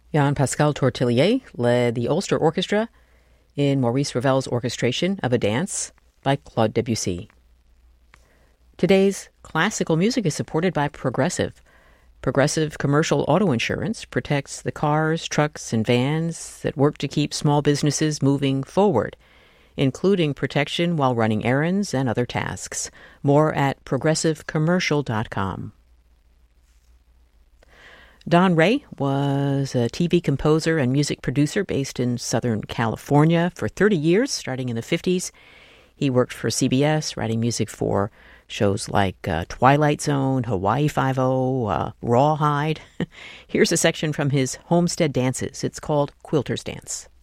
Jean-Pascal Tortelier led the Ulster Orchestra in Maurice Ravel's orchestration of a dance by Claude Debussy. Today's classical music is supported by Progressive. Progressive Commercial Auto Insurance protects the cars, trucks, and vans that work to keep small businesses moving forward, including protection while running errands and other tasks. More at progressivecommercial.com. Don Ray was a TV composer and music producer based in Southern California for 30 years, starting in the 50s. He worked for CBS, writing music for shows like Twilight Zone, Hawaii Five-0, Rawhide. Here's a section from his Homestead Dances. It's called Quilter's Dance.